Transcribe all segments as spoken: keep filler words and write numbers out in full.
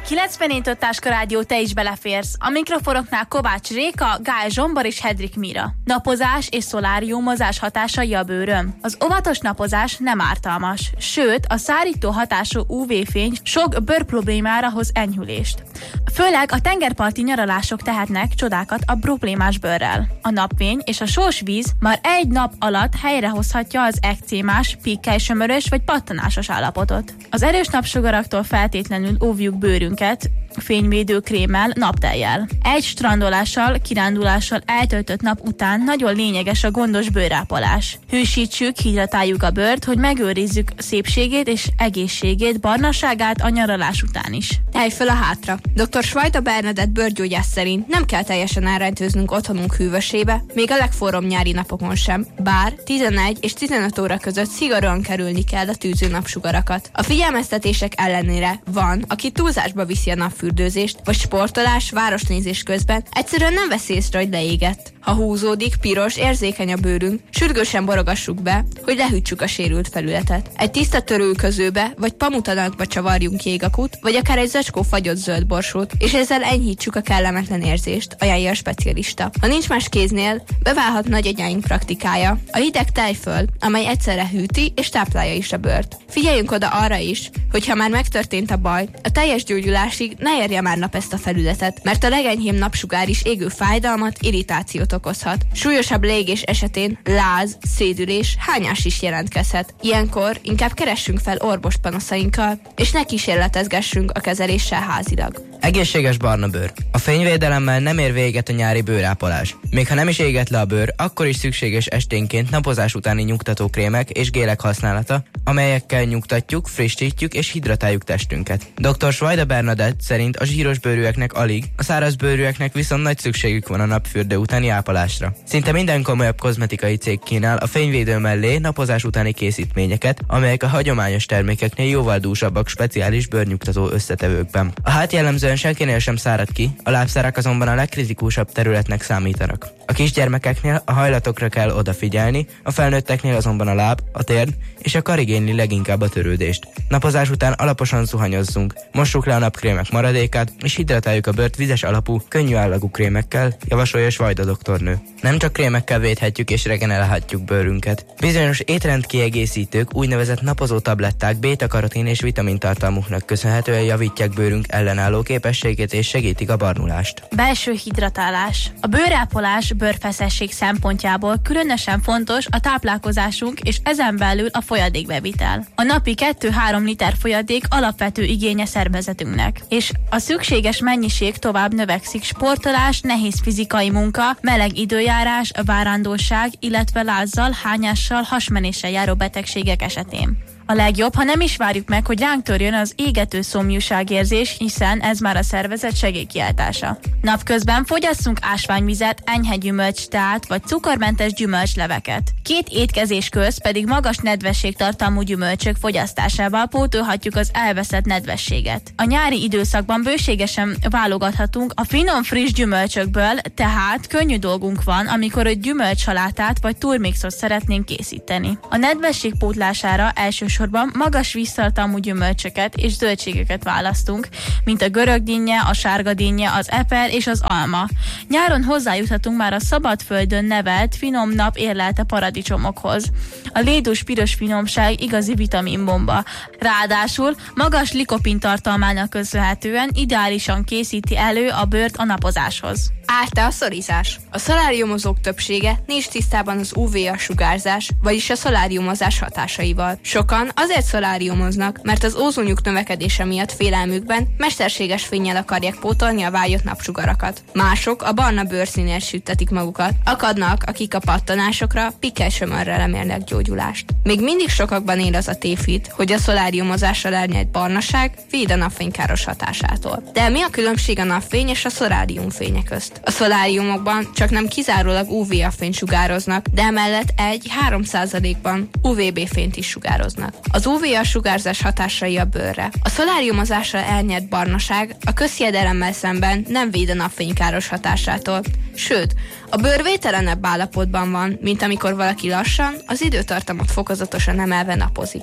kilencvennégy Táska Rádió, te is beleférsz. A mikrofonoknál Kovács Réka, Gál Zsombor és Hedrik Mira. Napozás és szoláriumozás hatásai a bőrön. Az óvatos napozás nem ártalmas, sőt a szárító hatású ú vé-fény sok bőrproblémára hoz enyhülést. Főleg a tengerparti nyaralások tehetnek csodákat a problémás bőrrel. A napfény és a sós víz már egy nap alatt helyrehozhatja az ekcémás, pikkely-sömörös vagy pattanásos állapotot. Az erős napsugaraktól feltétlenül óvjuk bőrünket fényvédő krémmel, naptejjel. Egy strandolással, kirándulással eltöltött nap után nagyon lényeges a gondos bőrápolás. Hűsítsük, hidratáljuk a bőrt, hogy megőrizzük szépségét és egészségét, barnaságát a nyaralás után is. Telj föl a hátra! doktor Svajda Bernadett bőrgyógyász szerint nem kell teljesen elrendőznünk otthonunk hűvösébe, még a legforróbb nyári napokon sem, bár tizenegy és tizenöt óra között szigorúan kerülni kell a tűző napsugarakat. A figyelmeztetések ellenére van, aki túlzásba viszi a napfürdőzést, vagy sportolás, városnézés közben egyszerűen nem veszi észre, hogy leégett. Ha húzódik, piros, érzékeny a bőrünk, sürgősen borogassuk be, hogy lehűtsük a sérült felületet. Egy tiszta törülközőbe vagy pamutanakba csavarjunk jégakut, vagy akár egy zacskó fagyott zöld borsót, és ezzel enyhítsük a kellemetlen érzést, ajánlja a specialista. Ha nincs más kéznél, beválhat nagyagyáink praktikája, a hideg tejföl, amely egyszerre hűti és táplálja is a bőrt. Figyeljünk oda arra is, hogy ha már megtörtént a baj, a teljes gyógyulásig ne érje már nap ezt a felületet, mert a legenyhébb napsugár is égő fájdalmat, irritációt okozhat. Súlyosabb leégés esetén láz, szédülés, hányás is jelentkezhet. Ilyenkor inkább keressünk fel orvos panaszainkkal, és ne kísérletezgessünk a kezeléssel házilag. Egészséges barna bőr. A fényvédelemmel nem ér véget a nyári bőrápolás. Még ha nem is éget le a bőr, akkor is szükséges esténként napozás utáni nyugtatókrémek és gélek használata, amelyekkel nyugtatjuk, frissítjük és hidratáljuk testünket. doktor Svajda Bernadett szerint a zsíros bőrűeknek alig, a száraz bőrűeknek viszont nagy szükségük van a napfürdő utáni ápolásra. Szinte minden komolyabb kozmetikai cég kínál a fényvédő mellé napozás utáni készítményeket, amelyek a hagyományos termékeknél jóval dúsabbak speciális bőrnyugtató összetevőkben. A hát jellemzően senkinél sem szárad ki, a lábszárak azonban a legkritikusabb területnek számítanak. A kisgyermekeknél a hajlatokra kell odafigyelni, a felnőtteknél azonban a láb, a térd és a kar igényli leginkább a törődést. Napozás után alaposan zuhanyozzunk, mossuk le a napkrémek maradékát, és hidratáljuk a bőrt vizes alapú, könnyű állagú krémekkel, javasolja Svajda doktornő. Nem csak krémekkel védhetjük és regenerálhatjuk bőrünket. Bizonyos étrendkiegészítők, úgynevezett napozó tabletták béta-karotin és vitamintartalmuknak köszönhetően javítják bőrünk ellenálló képességét és segítik a barnulást. Belső hidratálás. A bőrápolás bőrfeszesség szempontjából különösen fontos a táplálkozásunk és ezen belül a folyadékbevitel. A napi kettő-három liter folyadék alapvető igénye szervezetünknek, és a szükséges mennyiség tovább növekszik sportolás, nehéz fizikai munka, meleg időjárás, várandóság, illetve lázzal, hányással, hasmenéssel járó betegségek esetén. A legjobb, ha nem is várjuk meg, hogy ránk törjön az égető szomjúságérzés, hiszen ez már a szervezet segélykiáltása. Napközben fogyasszunk ásványvizet, enyhe gyümölcsteát vagy cukormentes gyümölcsleveket. Két étkezés közt pedig magas nedvességtartalmú gyümölcsök fogyasztásával pótolhatjuk az elveszett nedvességet. A nyári időszakban bőségesen válogathatunk a finom friss gyümölcsökből, tehát könnyű dolgunk van, amikor egy gyümölcsalátát vagy turmixot szeretnénk készíteni. A nedvesség pótlására elsősorban magas víztartalmú gyümölcsöket és zöldségeket választunk, mint a görögdinnye, a sárgadinnye, az eper és az alma. Nyáron hozzájuthatunk már a szabadföldön nevelt, finom nap érlelte paradicsomokhoz. A lédús piros finomság igazi vitaminbomba. Ráadásul magas likopin tartalmának köszönhetően ideálisan készíti elő a bőrt a napozáshoz. Árt-e a szorizás? A szoláriumozók többsége nincs tisztában az ú vé á sugárzás, vagyis a szoláriumozás hatásaival. Sokan azért szoláriumoznak, mert az ózonjuk növekedése miatt félelmükben mesterséges fénnyel akarják pótolni a vágyott napsugarakat. Mások a barna bőrszínért süttetik magukat. Akadnak, akik a pattanásokra, pikkely-sömörre remélnek gyógyulást. Még mindig sokakban él az a tévhit, hogy a szoláriumozással elnyert barnaság véd a napfénykáros hatásától. De mi a különbség a napfény és a szoláriumfénye közt? A szoláriumokban csak nem kizárólag ú vé á fényt sugároznak, de emellett egy-három százalékban ú vé bé fényt is sugároznak. Az ú vé á sugárzás hatásai a bőrre. A szoláriumozásra elnyert barnaság a közhiedelemmel szemben nem véd a napfénykáros hatásától, sőt, a bőr vételenebb állapotban van, mint amikor valaki lassan, az időtartamot fokozatosan emelve napozik.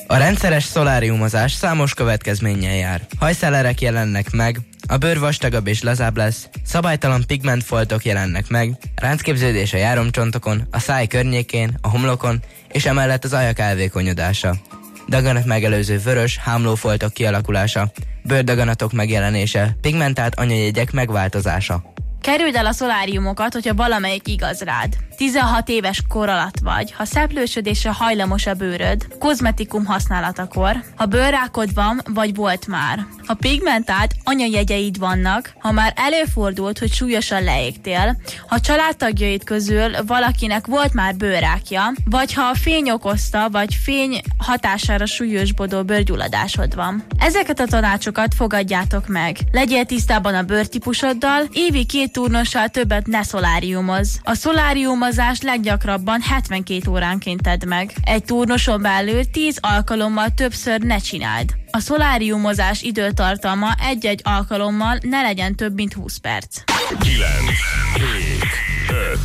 A rendszeres szoláriumozás számos következménnyel jár. Hajszálerek jelennek meg, a bőr vastagabb és lazább lesz, szabálytalan pigmentfoltok jelennek meg, ráncképződés a járomcsontokon, a száj környékén, a homlokon, és emellett az ajak elvékonyodása. Daganat megelőző vörös, hámlófoltok kialakulása, bőrdaganatok megjelenése, pigmentált anyajegyek megváltozása. Kerüld el a szoláriumokat, hogyha valamelyik igaz rád. tizenhat éves kor alatt vagy, ha szeplősödésre hajlamos a bőröd, kozmetikum használatakor, ha bőrrákod van, vagy volt már, ha pigmentált anyajegyeid vannak, ha már előfordult, hogy súlyosan leégtél, ha családtagjaid közül valakinek volt már bőrrákja, vagy ha a fény okozta, vagy fény hatására súlyosbodó bőrgyulladásod van. Ezeket a tanácsokat fogadjátok meg. Legyél tisztában a bőrtípusoddal, évi két turnossal többet ne szoláriumozz. A szoláriumozást leggyakrabban hetvenkét óránként tedd meg. Egy turnoson belül tíz alkalommal többször ne csináld. A szoláriumozás időtartalma egy-egy alkalommal ne legyen több mint húsz perc. kilenc, hét, öt,